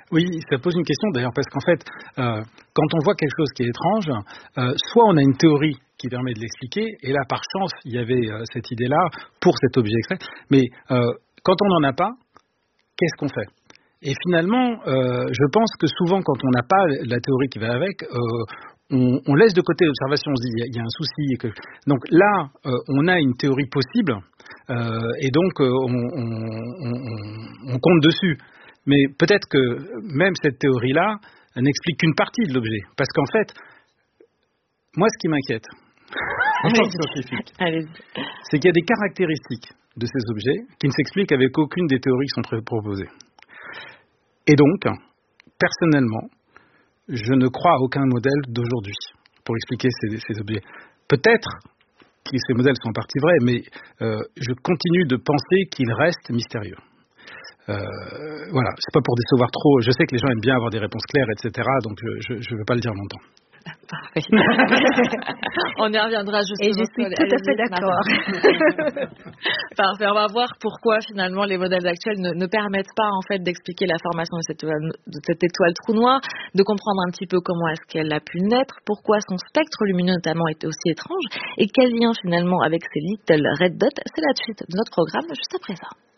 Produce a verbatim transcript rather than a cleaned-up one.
Oui, ça pose une question d'ailleurs, parce qu'en fait, euh, quand on voit quelque chose qui est étrange, euh, soit on a une théorie qui permet de l'expliquer, et là, par chance, il y avait euh, cette idée-là pour cet objet extrait, mais euh, quand on n'en a pas, qu'est-ce qu'on fait ? Et finalement, euh, je pense que souvent, quand on n'a pas la théorie qui va avec, euh, on, on laisse de côté l'observation, on se dit il y, y a un souci. Et que... Donc là, euh, on a une théorie possible, euh, et donc euh, on, on, on, on compte dessus. Mais peut-être que même cette théorie-là n'explique qu'une partie de l'objet. Parce qu'en fait, moi, ce qui m'inquiète, en tant que scientifique, c'est qu'il y a des caractéristiques de ces objets qui ne s'expliquent avec aucune des théories qui sont proposées. Et donc, personnellement, je ne crois à aucun modèle d'aujourd'hui pour expliquer ces, ces objets. Peut-être que ces modèles sont en partie vrais, mais euh, je continue de penser qu'ils restent mystérieux. Euh, voilà, c'est pas pour décevoir trop. Je sais que les gens aiment bien avoir des réponses claires, et cetera. Donc je ne veux pas le dire longtemps. Parfait. On y reviendra justement. Et je suis tout à fait d'accord. Parfait. On va voir pourquoi finalement les modèles actuels ne, ne permettent pas en fait d'expliquer la formation de cette, de cette étoile trou noir, de comprendre un petit peu comment est-ce qu'elle a pu naître, pourquoi son spectre lumineux notamment est aussi étrange, et quel lien finalement avec ces little red dots. C'est la suite de notre programme juste après ça.